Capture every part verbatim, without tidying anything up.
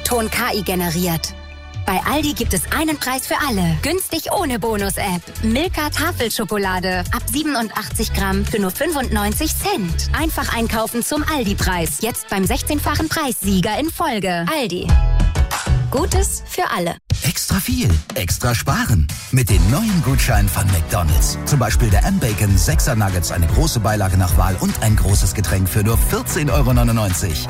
O-Ton K I generiert. Bei Aldi gibt es einen Preis für alle. Günstig ohne Bonus-App. Milka Tafelschokolade. Ab siebenundachtzig Gramm für nur fünfundneunzig Cent. Einfach einkaufen zum Aldi-Preis. Jetzt beim sechzehnfachen Preissieger in Folge. Aldi. Gutes für alle. Extra viel, extra sparen. Mit den neuen Gutscheinen von McDonald's. Zum Beispiel der M-Bacon sechser Nuggets, eine große Beilage nach Wahl und ein großes Getränk für nur vierzehn Euro neunundneunzig.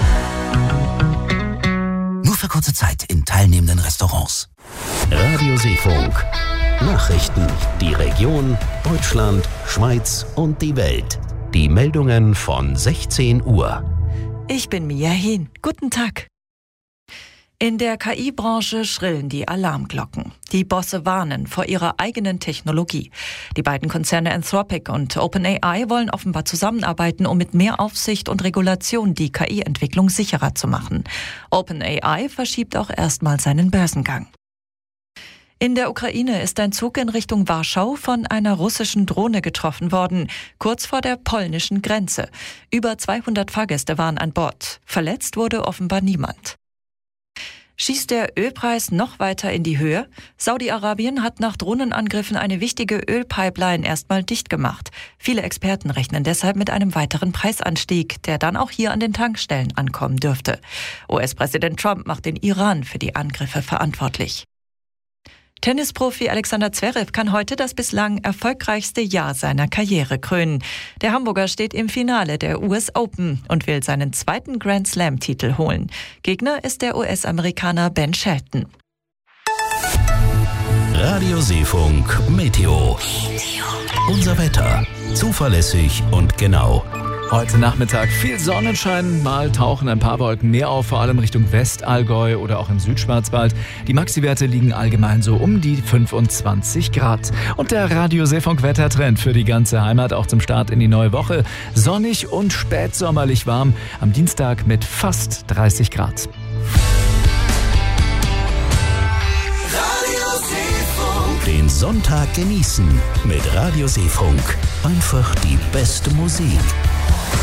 Nur für kurze Zeit in teilnehmenden Restaurants. Radio Seefunk. Nachrichten. Die Region, Deutschland, Schweiz und die Welt. Die Meldungen von sechzehn Uhr. Ich bin Mia Hehn. Guten Tag. In der K I-Branche schrillen die Alarmglocken. Die Bosse warnen vor ihrer eigenen Technologie. Die beiden Konzerne Anthropic und OpenAI wollen offenbar zusammenarbeiten, um mit mehr Aufsicht und Regulation die K I-Entwicklung sicherer zu machen. OpenAI verschiebt auch erstmal seinen Börsengang. In der Ukraine ist ein Zug in Richtung Warschau von einer russischen Drohne getroffen worden, kurz vor der polnischen Grenze. Über zweihundert Fahrgäste waren an Bord. Verletzt wurde offenbar niemand. Schießt der Ölpreis noch weiter in die Höhe? Saudi-Arabien hat nach Drohnenangriffen eine wichtige Ölpipeline erstmal dicht gemacht. Viele Experten rechnen deshalb mit einem weiteren Preisanstieg, der dann auch hier an den Tankstellen ankommen dürfte. U S-Präsident Trump macht den Iran für die Angriffe verantwortlich. Tennisprofi Alexander Zverev kann heute das bislang erfolgreichste Jahr seiner Karriere krönen. Der Hamburger steht im Finale der U S Open und will seinen zweiten Grand Slam-Titel holen. Gegner ist der U S-Amerikaner Ben Shelton. Radio Seefunk Meteo. Unser Wetter. Zuverlässig und genau. Heute Nachmittag viel Sonnenschein, mal tauchen ein paar Wolken mehr auf, vor allem Richtung Westallgäu oder auch im Südschwarzwald. Die Maxi-Werte liegen allgemein so um die fünfundzwanzig Grad. Und der Radio Seefunk Wettertrend für die ganze Heimat, auch zum Start in die neue Woche. Sonnig und spätsommerlich warm, am Dienstag mit fast dreißig Grad. Radio Seefunk. Den Sonntag genießen mit Radio Seefunk. Einfach die beste Musik.